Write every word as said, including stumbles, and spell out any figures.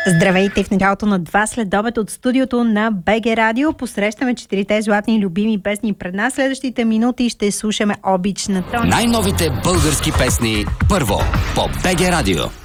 Здравейте в началото на два следобед от студиото на БГ Радио. Посрещаме четирите златни любими песни пред нас. Следващите минути ще слушаме Обич на Тони. Най-новите български песни първо по БГ Радио.